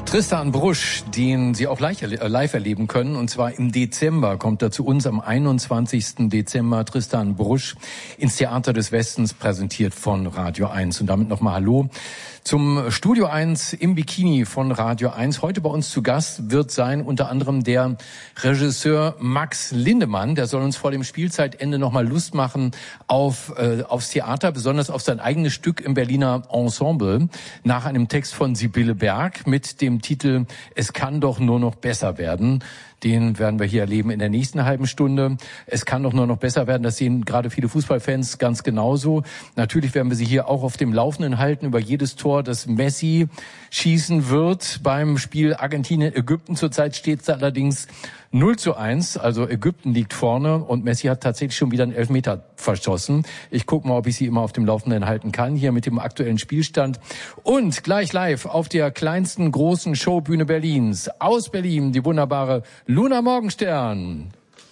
Tristan Brusch, den Sie auch live erleben können, und zwar im Dezember kommt er zu uns am 21. Dezember. Tristan Brusch ins Theater des Westens, präsentiert von Radio 1. Und damit nochmal Hallo zum Studio 1 im Bikini von Radio 1. Heute bei uns zu Gast wird sein unter anderem der Regisseur Max Lindemann. Der soll uns vor dem Spielzeitende nochmal Lust machen aufs Theater, besonders auf sein eigenes Stück im Berliner Ensemble, nach einem Text von Sibylle Berg mit dem Titel "Es kann doch nur noch besser werden". Den werden wir hier erleben in der nächsten halben Stunde. Es kann doch nur noch besser werden. Das sehen gerade viele Fußballfans ganz genauso. Natürlich werden wir Sie hier auch auf dem Laufenden halten über jedes Tor, das Messi schießen wird beim Spiel Argentinien-Ägypten. Zurzeit steht es allerdings 0:1. Also Ägypten liegt vorne und Messi hat tatsächlich schon wieder einen Elfmeter verschossen. Ich gucke mal, ob ich Sie immer auf dem Laufenden halten kann, hier mit dem aktuellen Spielstand. Und gleich live auf der kleinsten großen Showbühne Berlins. Aus Berlin die wunderbare Luna Morgenstern.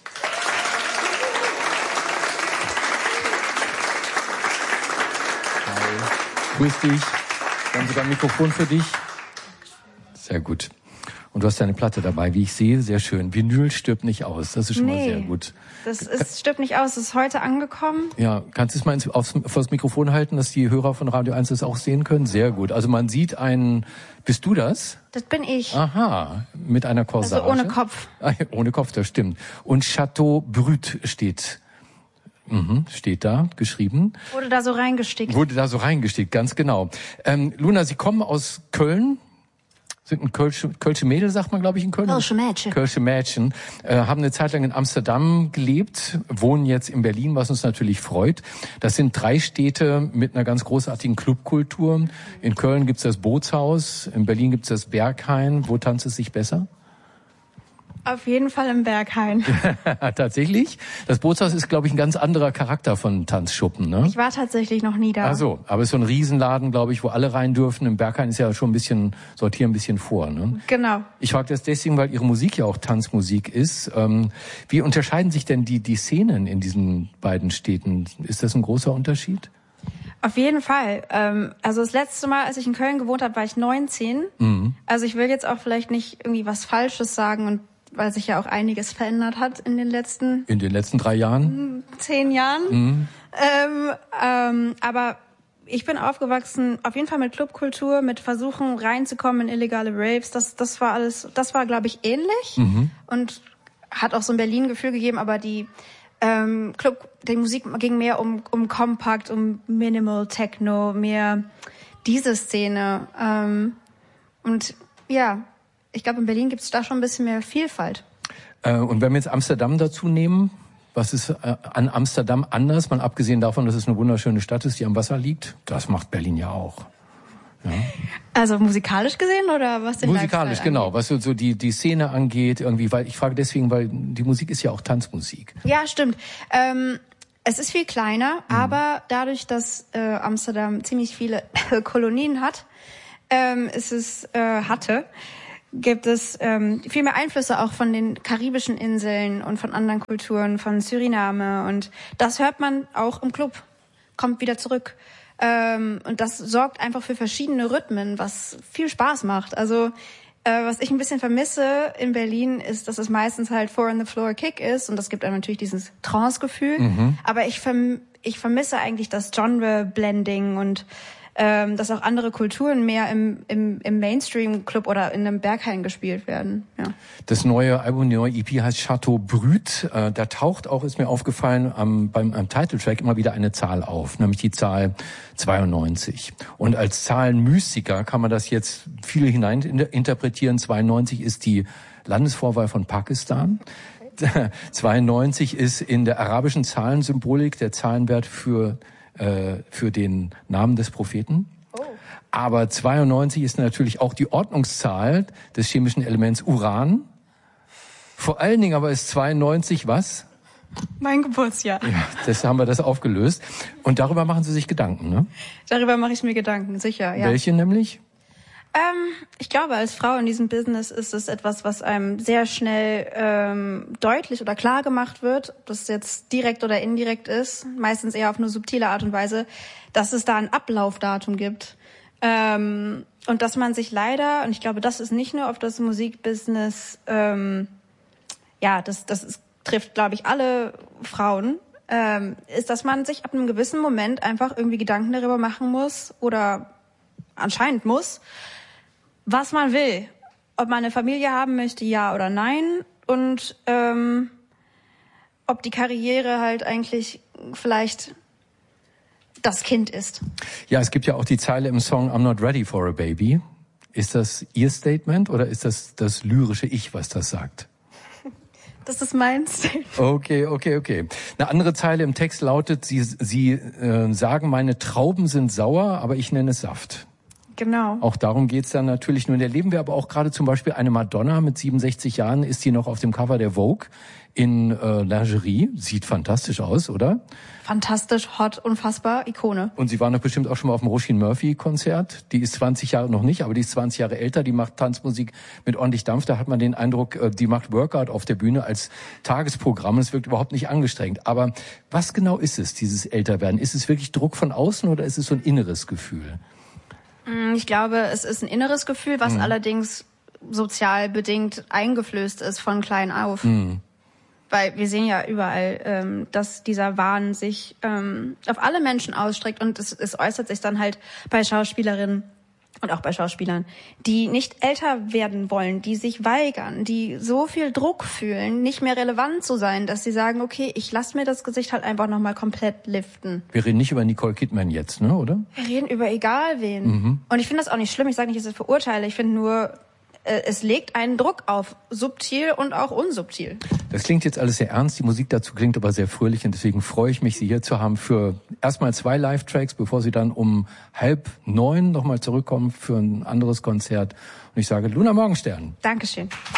Hi. Grüß dich. Wir haben sogar ein Mikrofon für dich. Sehr gut. Und du hast deine Platte dabei, wie ich sehe, sehr schön. Vinyl stirbt nicht aus, das ist schon mal sehr gut. Stirbt nicht aus, es ist heute angekommen. Ja, kannst du es mal vors Mikrofon halten, dass die Hörer von Radio 1 das auch sehen können? Sehr gut. Also man sieht bist du das? Das bin ich. Aha, mit einer Corsage. Also ohne Kopf. Ohne Kopf, das stimmt. Und Chateau Brut steht da, geschrieben. Wurde da so reingestickt, ganz genau. Luna, Sie kommen aus Köln. Sind ein Kölsche Mädel, sagt man, glaube ich, in Köln. Kölsche Mädchen. Haben eine Zeit lang in Amsterdam gelebt, wohnen jetzt in Berlin, was uns natürlich freut. Das sind 3 Städte mit einer ganz großartigen Clubkultur. In Köln gibt's das Bootshaus, in Berlin gibt's das Berghain. Wo tanzt es sich besser? Auf jeden Fall im Berghain. Tatsächlich? Das Bootshaus ist, glaube ich, ein ganz anderer Charakter von Tanzschuppen, ne? Ich war tatsächlich noch nie da. Ach so, aber es ist so ein Riesenladen, glaube ich, wo alle rein dürfen. Im Berghain ist ja schon sortieren ein bisschen vor, ne? Genau. Ich frage das deswegen, weil Ihre Musik ja auch Tanzmusik ist. Wie unterscheiden sich denn die Szenen in diesen beiden Städten? Ist das ein großer Unterschied? Auf jeden Fall. Also das letzte Mal, als ich in Köln gewohnt habe, war ich 19. Mhm. Also ich will jetzt auch vielleicht nicht irgendwie was Falsches sagen, und weil sich ja auch einiges verändert hat in den letzten 3 Jahren? 10 Jahren. Mhm. Aber ich bin aufgewachsen, auf jeden Fall mit Clubkultur, mit Versuchen reinzukommen in illegale Raves. Das war, glaube ich, ähnlich. Mhm. Und hat auch so ein Berlin-Gefühl gegeben, aber die Musik ging mehr um Compact, um Minimal Techno, mehr diese Szene. Und ja, ich glaube, in Berlin gibt es da schon ein bisschen mehr Vielfalt. Und wenn wir jetzt Amsterdam dazu nehmen, was ist an Amsterdam anders? Mal abgesehen davon, dass es eine wunderschöne Stadt ist, die am Wasser liegt. Das macht Berlin ja auch. Ja. Also musikalisch gesehen oder was den musikalisch, genau. Was so die Szene angeht, irgendwie, weil ich frage deswegen, weil die Musik ist ja auch Tanzmusik. Ja, stimmt. Es ist viel kleiner, aber dadurch, dass Amsterdam ziemlich viele Kolonien hat, gibt es viel mehr Einflüsse auch von den karibischen Inseln und von anderen Kulturen, von Suriname, und das hört man auch im Club, kommt wieder zurück. Und das sorgt einfach für verschiedene Rhythmen, was viel Spaß macht. Also was ich ein bisschen vermisse in Berlin ist, dass es meistens halt 4-on-the-floor-Kick ist, und das gibt einem natürlich dieses Trance-Gefühl. Mhm. Aber ich vermisse eigentlich das Genre-Blending und dass auch andere Kulturen mehr im Mainstream-Club oder in einem Berghain gespielt werden. Ja. Das neue Album, die neue EP heißt Chateau Brut. Da taucht auch, ist mir aufgefallen, beim Titeltrack immer wieder eine Zahl auf, nämlich die Zahl 92. Und als Zahlenmystiker kann man das jetzt viel hinein interpretieren. 92 ist die Landesvorwahl von Pakistan. 92 ist in der arabischen Zahlensymbolik der Zahlenwert für den Namen des Propheten. Oh. Aber 92 ist natürlich auch die Ordnungszahl des chemischen Elements Uran. Vor allen Dingen aber ist 92 was? Mein Geburtsjahr. Ja, haben wir das aufgelöst. Und darüber machen Sie sich Gedanken, ne? Darüber mache ich mir Gedanken, sicher, ja. Welche nämlich? Ich glaube, als Frau in diesem Business ist es etwas, was einem sehr schnell deutlich oder klar gemacht wird, ob das jetzt direkt oder indirekt ist, meistens eher auf eine subtile Art und Weise, dass es da ein Ablaufdatum gibt. Und dass man sich leider, und ich glaube, das ist nicht nur auf das Musikbusiness, trifft, glaube ich, alle Frauen, ist, dass man sich ab einem gewissen Moment einfach irgendwie Gedanken darüber machen muss oder anscheinend muss, was man will. Ob man eine Familie haben möchte, ja oder nein. Und ob die Karriere halt eigentlich vielleicht das Kind ist. Ja, es gibt ja auch die Zeile im Song I'm not ready for a baby. Ist das Ihr Statement oder ist das lyrische Ich, was das sagt? Das ist mein Statement. Okay. Eine andere Zeile im Text lautet, Sie sagen, meine Trauben sind sauer, aber ich nenne es Saft. Genau. Auch darum geht's dann natürlich. Nun erleben wir aber auch gerade zum Beispiel eine Madonna mit 67 Jahren, ist sie noch auf dem Cover der Vogue in Lingerie. Sieht fantastisch aus, oder? Fantastisch, hot, unfassbar, Ikone. Und sie war noch bestimmt auch schon mal auf dem Roisin Murphy-Konzert. Die ist 20 Jahre noch nicht, aber die ist 20 Jahre älter. Die macht Tanzmusik mit ordentlich Dampf. Da hat man den Eindruck, die macht Workout auf der Bühne als Tagesprogramm. Es wirkt überhaupt nicht angestrengt. Aber was genau ist es, dieses Älterwerden? Ist es wirklich Druck von außen oder ist es so ein inneres Gefühl? Ich glaube, es ist ein inneres Gefühl, was allerdings sozial bedingt eingeflößt ist von klein auf. Weil wir sehen ja überall, dass dieser Wahn sich auf alle Menschen ausstreckt und es äußert sich dann halt bei Schauspielerinnen und auch bei Schauspielern, die nicht älter werden wollen, die sich weigern, die so viel Druck fühlen, nicht mehr relevant zu sein, dass sie sagen, okay, ich lasse mir das Gesicht halt einfach nochmal komplett liften. Wir reden nicht über Nicole Kidman jetzt, ne, oder? Wir reden über egal wen. Und ich finde das auch nicht schlimm, ich sage nicht, dass ich es verurteile, ich finde nur, es legt einen Druck auf, subtil und auch unsubtil. Das klingt jetzt alles sehr ernst, die Musik dazu klingt aber sehr fröhlich und deswegen freue ich mich, Sie hier zu haben für erstmal 2 Live-Tracks, bevor Sie dann um 8:30 nochmal zurückkommen für ein anderes Konzert. Und ich sage Luna Morgenstern. Dankeschön.